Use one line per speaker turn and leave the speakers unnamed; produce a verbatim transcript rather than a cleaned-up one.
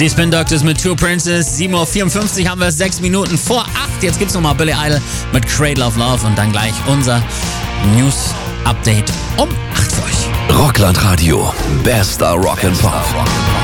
Die Spin Doctors mit Two Princes. sieben Uhr vierundfünfzig haben wir es, sechs Minuten vor acht. Jetzt gibt's nochmal Billy Idol mit Cradle of Love und dann gleich unser News-Update um acht für euch.
Rockland Radio. Bester Rock and Pop.